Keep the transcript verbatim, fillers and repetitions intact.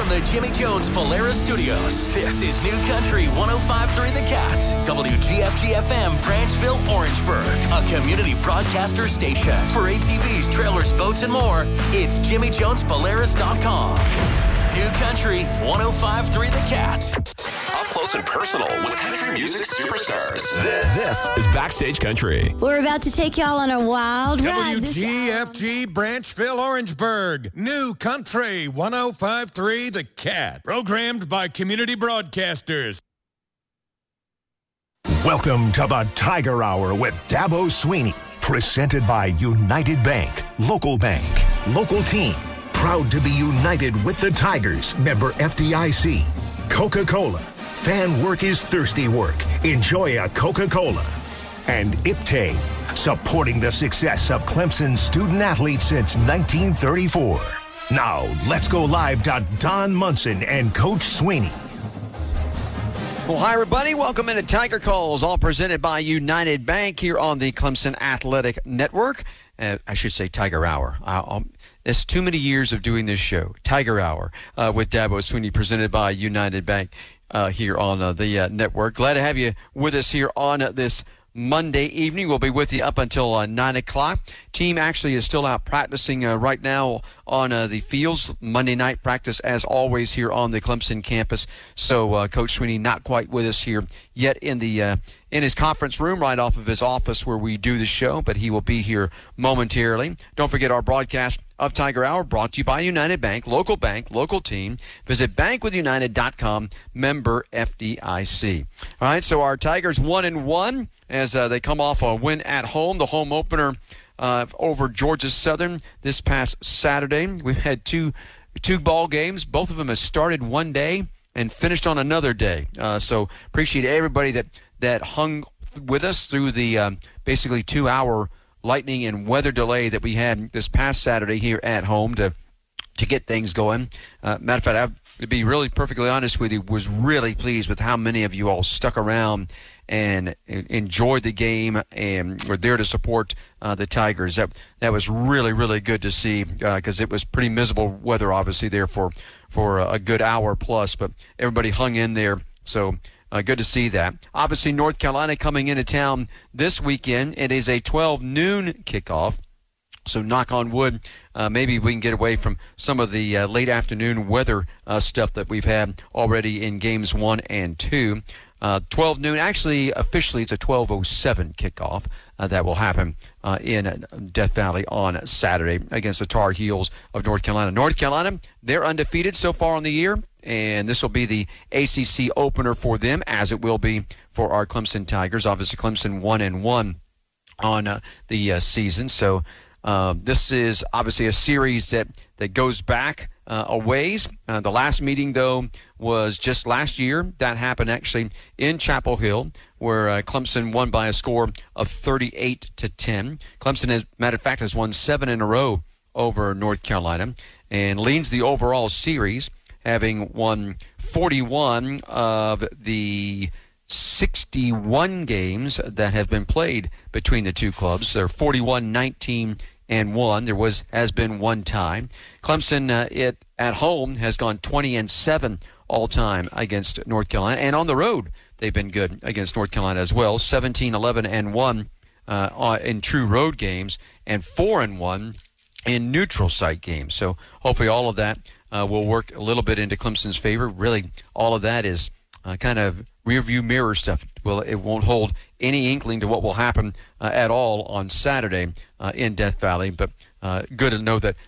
the Jimmy Jones Polaris Studios, this is New Country one oh five point three The Cat, W G F G F M, Branchville, Orangeburg, a community broadcaster station. For A T Vs, trailers, boats, and more, it's Jimmy Jones Polaris dot com. New Country one oh five point three The Cat. Up close and personal with country music superstars. This, this is Backstage Country. We're about to take y'all on a wild ride. W G F G Branchville, Orangeburg. New Country one oh five point three The Cat. Programmed by community broadcasters. Welcome to the Tiger Hour with Dabo Sweeney. Presented by United Bank. Local bank. Local team. Proud to be united with the Tigers. Member F D I C. Coca-Cola. Fan work is thirsty work. Enjoy a Coca-Cola. And I P T A, supporting the success of Clemson's student athletes since nineteen thirty-four. Now, let's go live to Don Munson and Coach Sweeney. Well, hi, everybody. Welcome into Tiger Calls, all presented by United Bank here on the Clemson Athletic Network. Uh, I should say Tiger Hour. Uh, it's too many years of doing this show. Tiger Hour uh, with Dabo Sweeney, presented by United Bank uh, here on uh, the uh, network. Glad to have you with us here on uh, this Monday evening. We'll be with you up until uh, nine o'clock. Team actually is still out practicing uh, right now on uh, the fields. Monday night practice, as always, here on the Clemson campus. So uh, Coach Sweeney not quite with us here yet in the uh, in his conference room right off of his office where we do the show, but he will be here momentarily. Don't forget our broadcast of Tiger Hour, brought to you by United Bank, local bank, local team. Visit bank with united dot com, member F D I C. All right, so our Tigers one and one as uh, they come off a win at home, the home opener uh, over Georgia Southern this past Saturday. We've had two two ball games. Both of them have started one day and finished on another day. Uh, so appreciate everybody that, that hung with us through the um, basically two-hour lightning and weather delay that we had this past Saturday here at home to to get things going. Uh, matter of fact, I, to be really perfectly honest with you, was really pleased with how many of you all stuck around and enjoyed the game and were there to support uh, the Tigers. That that was really, really good to see because uh, it was pretty miserable weather, obviously, there for, for a good hour plus, but everybody hung in there. So Uh, good to see that. Obviously, North Carolina coming into town this weekend. It is a twelve noon kickoff. So knock on wood, uh, maybe we can get away from some of the uh, late afternoon weather uh, stuff that we've had already in games one and two. Uh, twelve noon, actually, officially, it's a twelve oh seven kickoff uh, that will happen uh, in Death Valley on Saturday against the Tar Heels of North Carolina. North Carolina, they're undefeated so far on the year, and this will be the A C C opener for them, as it will be for our Clemson Tigers. Obviously, Clemson one and one on uh, the uh, season, so uh, this is obviously a series that, that goes back uh, a ways. Uh, the last meeting, though, was just last year. That happened actually in Chapel Hill, where uh, Clemson won by a score of thirty-eight to ten. Clemson, as a matter of fact, has won seven in a row over North Carolina and leads the overall series, having won forty-one of the sixty-one games that have been played between the two clubs. They're forty-one, nineteen, and one. There was has been one tie. Clemson uh, it at home has gone twenty and seven all time against North Carolina, and on the road they've been good against North Carolina as well. seventeen, eleven, and one uh, in true road games, and four and one in neutral site games. So hopefully all of that Uh, will work a little bit into Clemson's favor. Really, all of that is uh, kind of rearview mirror stuff. Well, it won't hold any inkling to what will happen uh, at all on Saturday uh, in Death Valley. But uh, good to know that